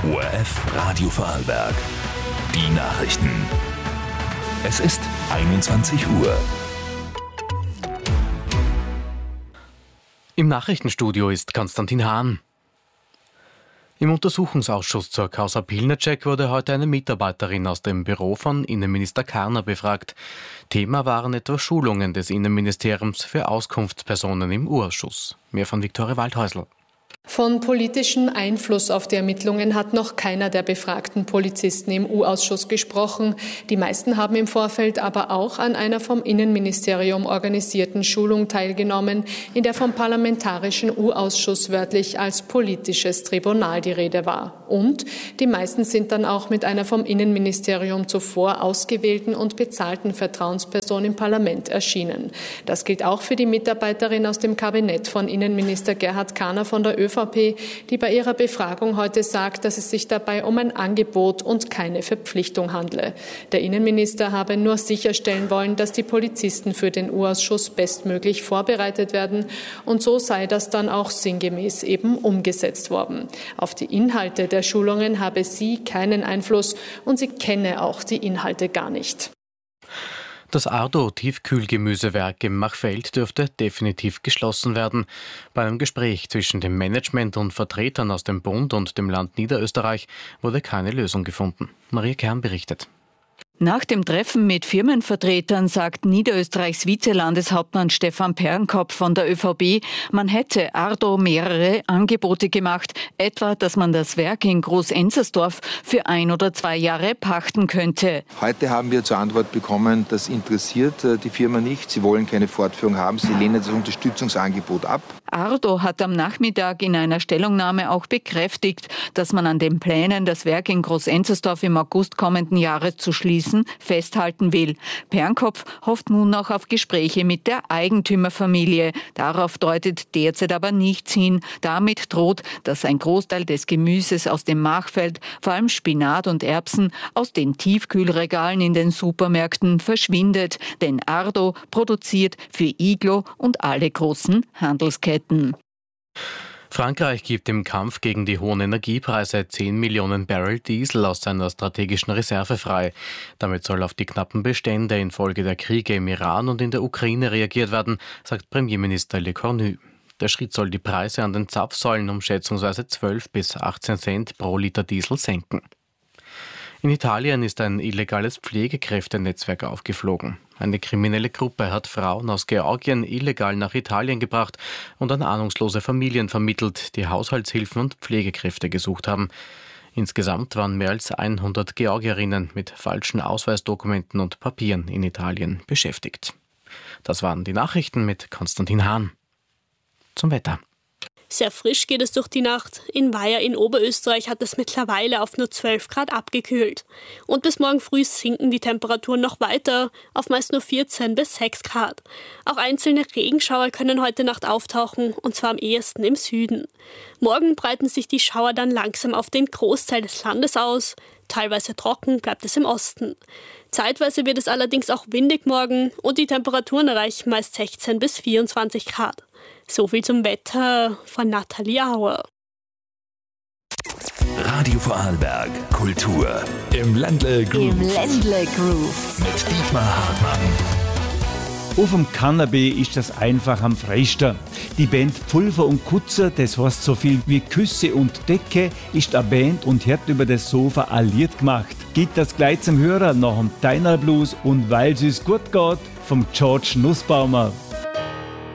ORF Radio Vorarlberg. Die Nachrichten. Es ist 21 Uhr. Im Nachrichtenstudio ist Konstantin Hahn. Im Untersuchungsausschuss zur Causa Pilnacek wurde heute eine Mitarbeiterin aus dem Büro von Innenminister Karner befragt. Thema waren etwa Schulungen des Innenministeriums für Auskunftspersonen im U-Ausschuss. Mehr von Viktoria Waldhäusl. Von politischem Einfluss auf die Ermittlungen hat noch keiner der befragten Polizisten im U-Ausschuss gesprochen. Die meisten haben im Vorfeld aber auch an einer vom Innenministerium organisierten Schulung teilgenommen, in der vom Parlamentarischen U-Ausschuss wörtlich als politisches Tribunal die Rede war. Und die meisten sind dann auch mit einer vom Innenministerium zuvor ausgewählten und bezahlten Vertrauensperson im Parlament erschienen. Das gilt auch für die Mitarbeiterin aus dem Kabinett von Innenminister Gerhard Karner von der ÖVP, die bei ihrer Befragung heute sagt, dass es sich dabei um ein Angebot und keine Verpflichtung handle. Der Innenminister habe nur sicherstellen wollen, dass die Polizisten für den U-Ausschuss bestmöglich vorbereitet werden, und so sei das dann auch sinngemäß eben umgesetzt worden. Auf die Inhalte der Schulungen habe sie keinen Einfluss und sie kenne auch die Inhalte gar nicht. Das Ardo-Tiefkühlgemüsewerk im Machfeld dürfte definitiv geschlossen werden. Bei einem Gespräch zwischen dem Management und Vertretern aus dem Bund und dem Land Niederösterreich wurde keine Lösung gefunden. Maria Kern berichtet. Nach dem Treffen mit Firmenvertretern sagt Niederösterreichs Vizelandeshauptmann Stefan Pernkopf von der ÖVP, man hätte Ardo mehrere Angebote gemacht, etwa, dass man das Werk in Groß-Enzersdorf für 1 oder 2 Jahre pachten könnte. Heute haben wir zur Antwort bekommen, das interessiert die Firma nicht, sie wollen keine Fortführung haben, sie lehnen das Unterstützungsangebot ab. Ardo hat am Nachmittag in einer Stellungnahme auch bekräftigt, dass man an den Plänen, das Werk in Groß-Enzersdorf im August kommenden Jahres zu schließen, festhalten will. Pernkopf hofft nun noch auf Gespräche mit der Eigentümerfamilie. Darauf deutet derzeit aber nichts hin. Damit droht, dass ein Großteil des Gemüses aus dem Machfeld, vor allem Spinat und Erbsen, aus den Tiefkühlregalen in den Supermärkten verschwindet. Denn Ardo produziert für Iglo und alle großen Handelsketten. Frankreich gibt im Kampf gegen die hohen Energiepreise 10 Millionen Barrel Diesel aus seiner strategischen Reserve frei. Damit soll auf die knappen Bestände infolge der Kriege im Iran und in der Ukraine reagiert werden, sagt Premierminister Le Cornu. Der Schritt soll die Preise an den Zapfsäulen um schätzungsweise 12 bis 18 Cent pro Liter Diesel senken. In Italien ist ein illegales Pflegekräftenetzwerk aufgeflogen. Eine kriminelle Gruppe hat Frauen aus Georgien illegal nach Italien gebracht und an ahnungslose Familien vermittelt, die Haushaltshilfen und Pflegekräfte gesucht haben. Insgesamt waren mehr als 100 Georgierinnen mit falschen Ausweisdokumenten und Papieren in Italien beschäftigt. Das waren die Nachrichten mit Konstantin Hahn. Zum Wetter. Sehr frisch geht es durch die Nacht. In Weiher in Oberösterreich hat es mittlerweile auf nur 12 Grad abgekühlt. Und bis morgen früh sinken die Temperaturen noch weiter auf meist nur 14 bis 6 Grad. Auch einzelne Regenschauer können heute Nacht auftauchen, und zwar am ehesten im Süden. Morgen breiten sich die Schauer dann langsam auf den Großteil des Landes aus. Teilweise trocken bleibt es im Osten. Zeitweise wird es allerdings auch windig morgen und die Temperaturen erreichen meist 16 bis 24 Grad. So viel zum Wetter von Nathalie Auer. Radio Vorarlberg Kultur im Ländle Groove. Mit Dietmar Hartmann. Auf dem Cannabis ist das einfach am freisten. Die Band Pulver und Kutzer, das heißt so viel wie Küsse und Decke, ist eine Band und hat über das Sofa ein Lied gemacht. Geht das gleich zum Hörer nach dem Deiner Blues und Weil es gut geht vom George Nussbaumer.